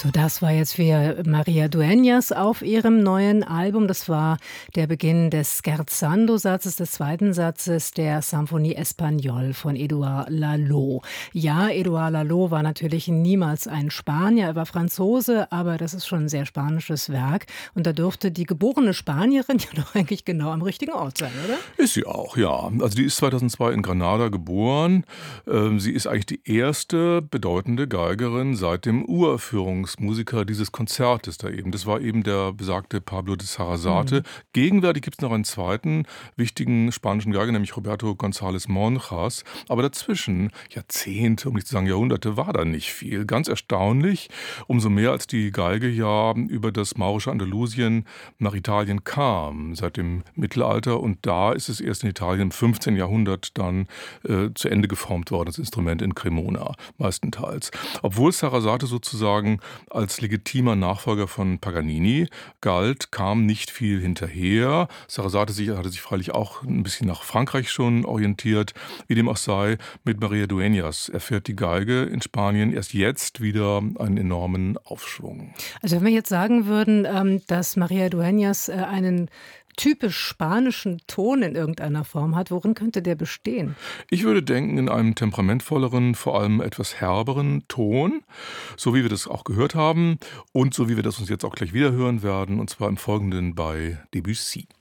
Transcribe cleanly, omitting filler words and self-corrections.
So, das war jetzt für María Dueñas auf ihrem neuen Album. Das war der Beginn des Scherzando-Satzes, des zweiten Satzes der Symphonie Espagnole von Édouard Laloux. Ja, Édouard Laloux war natürlich niemals ein Spanier, er war Franzose, aber das ist schon ein sehr spanisches Werk. Und da dürfte die geborene Spanierin ja doch eigentlich genau am richtigen Ort sein, oder? Ist sie auch, ja. Also die ist 2002 in Granada geboren. Sie ist eigentlich die erste bedeutende Geigerin seit dem Uraufführungsmusiker dieses Konzertes da eben. Das war eben der besagte Pablo de Sarasate. Gegenwärtig gibt es noch einen zweiten wichtigen spanischen Geiger, nämlich Roberto González Monjas. Aber dazwischen, Jahrzehnte, um nicht zu sagen Jahrhunderte, war da nicht viel. Ganz erstaunlich, umso mehr als die Geige ja über das maurische Andalusien nach Italien kam, seit dem Mittelalter. Und da ist es erst in Italien im 15. Jahrhundert dann zu Ende geformt worden, das Instrument in Cremona meistenteils. Obwohl Sarasate sozusagen als legitimer Nachfolger von Paganini galt, kam nicht viel hinterher. Sarasate hatte sich freilich auch ein bisschen nach Frankreich schon orientiert. Wie dem auch sei, mit María Dueñas erfährt die Geige in Spanien erst jetzt wieder einen enormen Aufschwung. Also wenn wir jetzt sagen würden, dass María Dueñas einen typisch spanischen Ton in irgendeiner Form hat, worin könnte der bestehen? Ich würde denken, in einem temperamentvolleren, vor allem etwas herberen Ton, so wie wir das auch gehört haben und so wie wir das uns jetzt auch gleich wieder hören werden, und zwar im Folgenden bei Debussy.